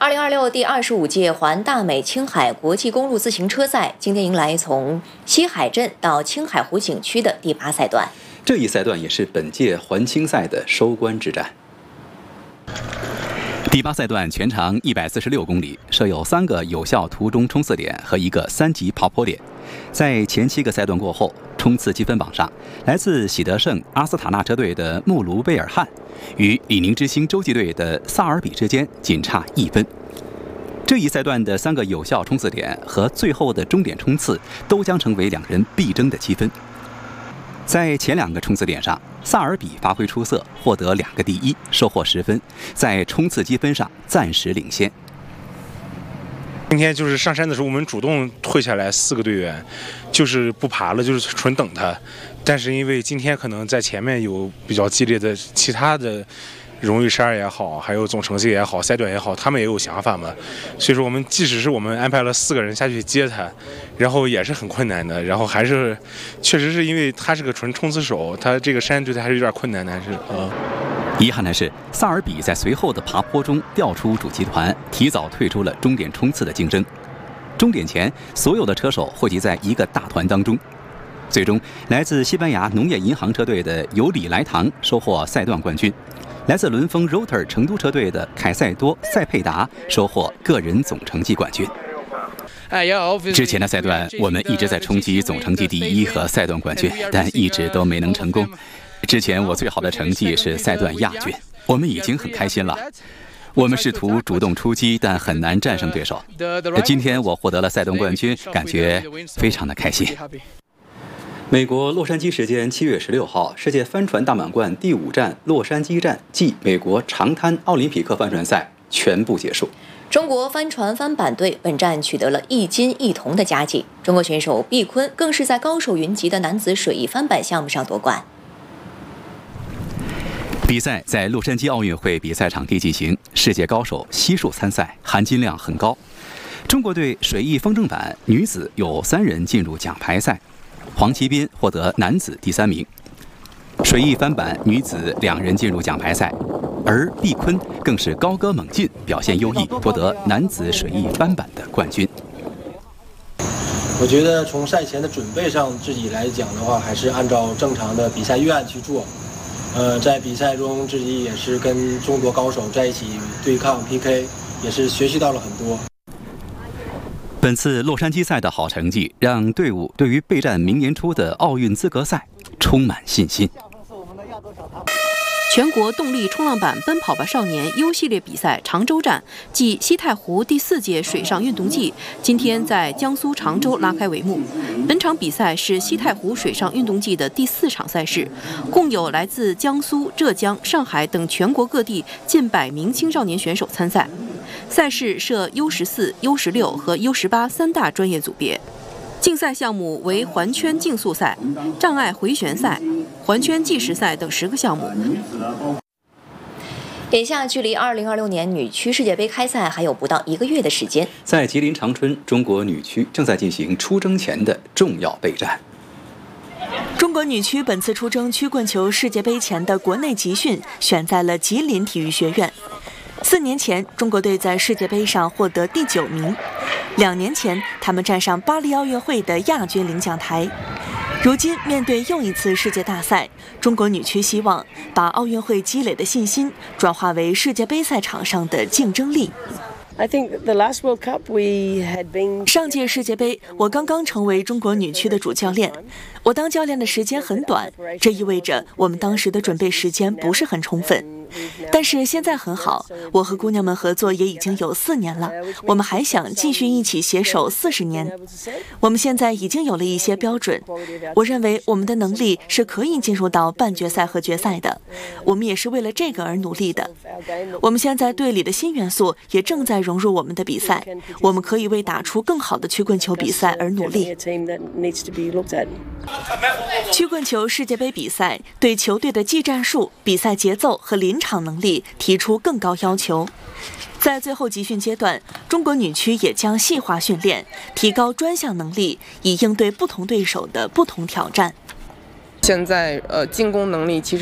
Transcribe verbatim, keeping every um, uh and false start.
二零二六第二十五届环大美青海国际公路自行车赛今天迎来从西海镇到青海湖景区的第八赛段。 这一赛段也是本届环青赛的收官之战。第八赛段全长一百四十六公里，设有三个有效途中冲刺点和一个三级爬坡点。在前七个赛段过后，冲刺积分榜上，来自喜德盛阿斯塔纳车队的穆卢贝尔汉与李宁之星洲际队的萨尔比之间仅差一分。这一赛段的三个有效冲刺点和最后的终点冲刺都将成为两人必争的积分。在前两个冲刺点上，萨尔比发挥出色，获得两个第一，收获十分，在冲刺积分上暂时领先。 今天就是上山的时候，我们主动退下来四个队员，就是不爬了，就是纯等他。但是因为今天可能在前面有比较激烈的其他的荣誉衫也好，还有总成绩也好，赛段也好，他们也有想法嘛。所以说我们即使是我们安排了四个人下去接他，然后也是很困难的。然后还是确实是因为他是个纯冲刺手，他这个山对他还是有点困难的，还是啊。 遗憾的是，萨尔比在随后的爬坡中掉出主集团，提早退出了终点冲刺的竞争。终点前，所有的车手汇集在一个大团当中。最终，来自西班牙农业银行车队的尤里莱唐收获赛段冠军，来自轮风 Rotor 成都车队的凯塞多塞佩达收获个人总成绩冠军。之前的赛段，我们一直在冲击总成绩第一和赛段冠军，但一直都没能成功。之前我最好的成绩是赛段亚军，我们已经很开心了。我们试图主动出击，但很难战胜对手。今天我获得了赛段冠军，感觉非常的开心。美国洛杉矶时间七月十六号，世界帆船大满贯第五站洛杉矶站暨美国长滩奥林匹克帆船赛全部结束。 中国帆船帆板队本站取得了一金一铜的佳绩，中国选手毕坤更是在高手云集的男子水翼帆板项目上夺冠。 比赛在洛杉矶奥运会比赛场地进行，世界高手悉数参赛，含金量很高。中国队水翼风筝板女子有三人进入奖牌赛，黄奇斌获得男子第三名，水翼帆板女子两人进入奖牌赛，而毕坤更是高歌猛进，表现优异，夺得男子水翼帆板的冠军。 我觉得从赛前的准备上自己来讲的话，还是按照正常的比赛预案去做。呃，在比赛中自己也是跟中国高手在一起对抗 P K， 也是学习到了很多。 本次洛杉矶赛的好成绩，让队伍对于备战明年初的奥运资格赛充满信心。 全国动力冲浪板奔跑吧少年 U 系列比赛常州站暨西太湖第四届水上运动季今天在江苏常州拉开帷幕。本场比赛是西太湖水上运动季的第四场赛事，共有来自江苏、浙江、上海等全国各地近百名青少年选手参赛。赛事设 U 十四、U 十六和 U 十八三大专业组别。竞赛项目为环圈竞速赛、障碍回旋赛、环圈计时赛等十个项目。 眼下距离二零二六年女区世界杯开赛还有不到一个月的时间， 在吉林长春，中国女区正在进行出征前的重要备战。 中国女区本次出征曲棍球世界杯前的国内集训选在了吉林体育学院。四年前，中国队在世界杯上获得第九名。两年前，他们站上巴黎奥运会的亚军领奖台。如今，面对又一次世界大赛，中国女区希望把奥运会积累的信心转化为世界杯赛场上的竞争力。 I think the last World Cup we had been 上届世界杯，我刚刚成为中国女区的主教练。我当教练的时间很短，这意味着我们当时的准备时间不是很充分。但是现在很好，我和姑娘们合作也已经有四年了，我们还想继续一起携手四十年。我们现在已经有了一些标准，我认为我们的能力是可以进入到半决赛和决赛的，我们也是为了这个而努力的。我们现在队里的新元素也正在融入我们的比赛，我们可以为打出更好的曲棍球比赛而努力。曲棍球世界杯比赛对球队的技战术、比赛节奏和临场能力提出更高要求。在最后集训阶段，中国女区也将细化训练，提高专项能力，以应对不同对手的不同挑战。 现在呃进攻能力其实